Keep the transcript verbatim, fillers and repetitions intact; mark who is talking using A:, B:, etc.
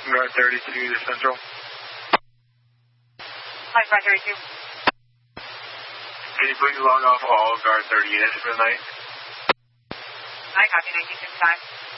A: Guard thirty-two to Central.
B: Hi, Guard thirty-two.
A: Can you please log off all Guard thirty units for the night?
B: I copy nineteen fifty-five.